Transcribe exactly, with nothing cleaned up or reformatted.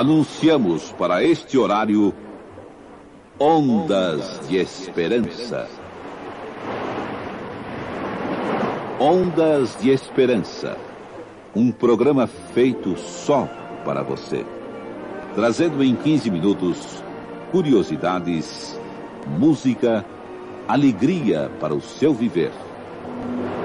Anunciamos para este horário Ondas de Esperança. Ondas de Esperança, um programa feito só para você, trazendo em quinze minutos curiosidades, música, alegria para o seu viver.